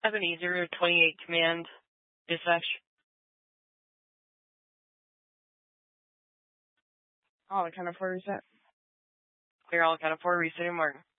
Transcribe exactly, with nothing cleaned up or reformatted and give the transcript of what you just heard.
Ebenezer, twenty-eight command, dispatch. All kind of four reset. Clear all count of four, resetting Martin.